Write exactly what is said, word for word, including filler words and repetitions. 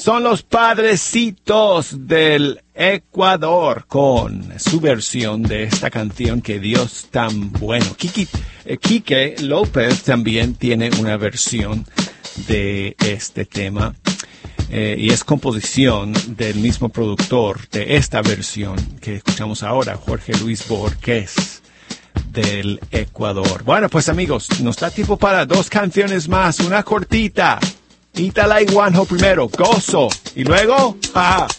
son los Padrecitos del Ecuador con su versión de esta canción Que Dios tan bueno. Kiki, eh, Quique López también tiene una versión de este tema eh, y es composición del mismo productor de esta versión que escuchamos ahora, Jorge Luis Borges del Ecuador. Bueno, pues amigos, nos da tiempo para dos canciones más, una cortita. Ítala y Juanjo primero, Gozo, y luego, ¡ja!